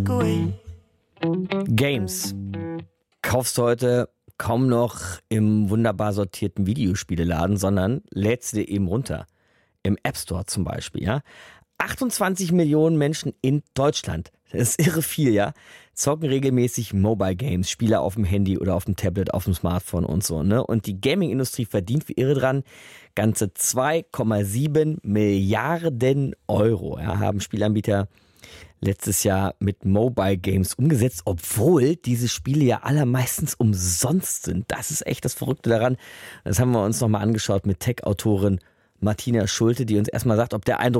away. Games kaufst du heute kaum noch im wunderbar sortierten Videospieleladen, sondern lädst du dir eben runter. Im App Store zum Beispiel, ja. 28 Millionen Menschen in Deutschland, das ist irre viel, ja, zocken regelmäßig Mobile Games, Spiele auf dem Handy oder auf dem Tablet, auf dem Smartphone und so, ne? Und die Gaming-Industrie verdient wie irre dran. Ganze 2,7 Milliarden Euro, ja, haben Spielanbieter letztes Jahr mit Mobile Games umgesetzt, obwohl diese Spiele ja allermeistens umsonst sind. Das ist echt das Verrückte daran. Das haben wir uns nochmal angeschaut mit Tech-Autorin Martina Schulte, die uns erstmal sagt, ob der Eindruck